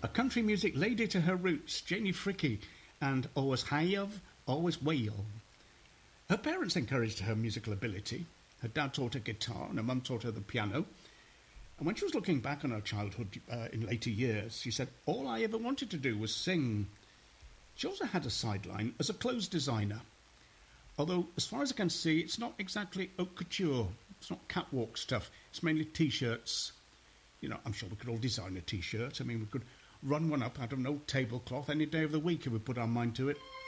A country music lady to her roots, Janie Fricke, and always high of, always whale. Her parents encouraged her musical ability. Her dad taught her guitar and her mum taught her the piano. And when she was looking back on her childhood in later years, she said, all I ever wanted to do was sing. She also had a sideline as a clothes designer. Although, as far as I can see, it's not exactly haute couture. It's not catwalk stuff. It's mainly T-shirts. You know, I'm sure we could all design a T-shirt. I mean, we could run one up out of an old tablecloth any day of the week if we put our mind to it.